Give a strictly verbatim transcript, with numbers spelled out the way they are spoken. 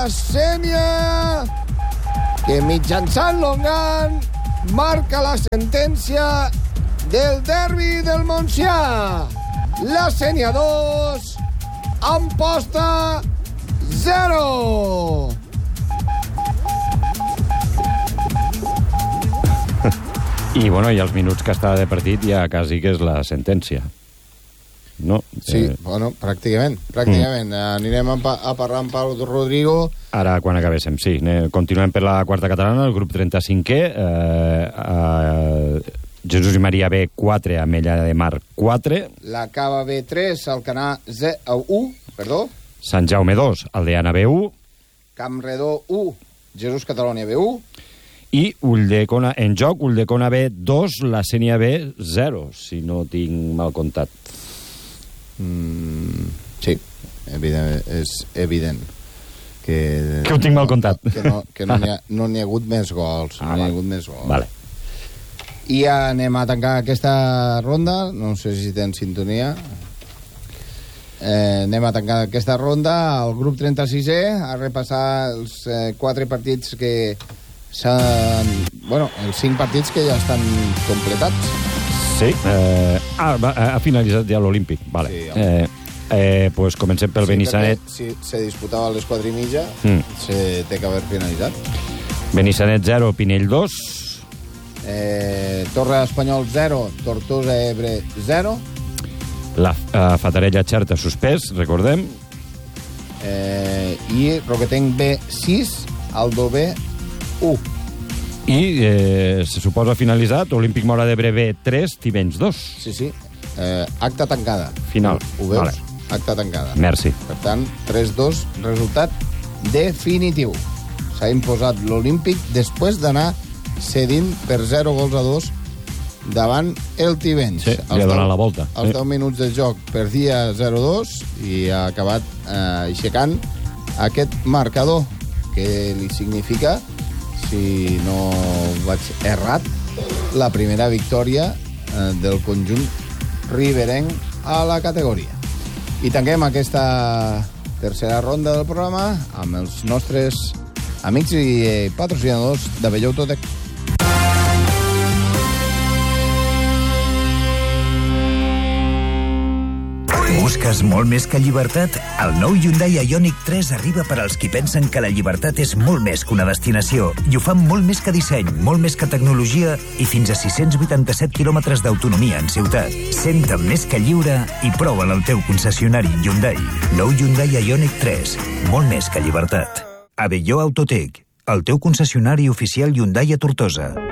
Sénia, que mitjançant Longan marca la sentència del derbi del Montsià. La Sénia dos, Amposta zero. I, bueno, i els minuts que estava de partit ja quasi que és la sentència. No? Sí, eh... bueno, pràcticament. Pràcticament. Mm. Anirem a, a parlar amb Pau Rodrigo. Ara, quan acabéssim, sí. Continuem per la quarta catalana, el grup trenta-cinquè. Eh, eh, Jesús i Maria B, quatre, Ametlla de Mar, quatre. La Cava B, tres, Alcanar u, perdó. Sant Jaume dos, Aldeana B, u. Campredó u, Jesús Catalònia B, u. I Ulldecona, en joc, Ulldecona B, dos, la Sénia B, zero, si no tinc mal comptat. Mm, sí, evident, és evident que... Que ho tinc mal comptat. Que no, que no n'hi ha, no n'hi ha hagut més gols. Ah, no n'hi ha vale. hagut més gols. Vale. I ja anem a tancar aquesta ronda. No sé si tens sintonia. Eh, anem a tancar aquesta ronda. El grup trenta-sisè a repassar els eh, quatre partits que s'han... Bueno, els cinc partits que ja estan completats. Sí. Eh, ah, va, ha finalitzat ja l'Olímpic. Vale. Sí, eh, eh, pues comencem pel sí, Benissanet. Si se disputava a les quatre i mitja, mm. se té que haver finalitzat. Benissanet zero, Pinell dos. Eh, Torre Espanyol zero, Tortosa Ebre zero. La uh, Fatarella Xerta suspès, recordem. Eh, I Roquetenc B sis, Aldo B u. I eh, se suposa finalitzat Olímpic Móra d'Ebre B tres, Tivenys dos. Sí, sí. Eh, acta tancada. Final. Ho veus? Vale. Acta tancada. Merci. Per tant, tres dos, resultat definitiu. S'ha imposat l'Olímpic després d'anar cedint per zero gols a dos davant el Tivenys. Sí, li ha donat la volta. Als sí. deu minuts de joc perdia zero dos i ha acabat eh, aixecant aquest marcador, que li significa, si no vaig errat, la primera victòria eh, del conjunt riberenc a la categoria. I tanquem aquesta tercera ronda del programa amb els nostres amics i patrocinadors de Bella Autotec. Busques molt més que llibertat? El nou Hyundai Ioniq tres arriba per als qui pensen que la llibertat és molt més que una destinació i ho fan molt més que disseny, molt més que tecnologia i fins a sis-cents vuitanta-set quilòmetres d'autonomia en ciutat. Senta't més que lliure i prova'l al teu concessionari Hyundai. Nou Hyundai Ioniq tres, molt més que llibertat. Abelló Autotec, el teu concessionari oficial Hyundai a Tortosa.